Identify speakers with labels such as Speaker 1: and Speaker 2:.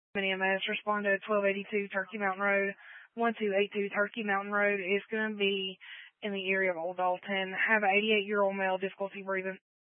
Speaker 1: EMS, respond to 1282 Turkey Mountain Road. 1282 Turkey Mountain Road is going to be in the area of Old Dalton. Have an 88-year-old male difficulty breathing.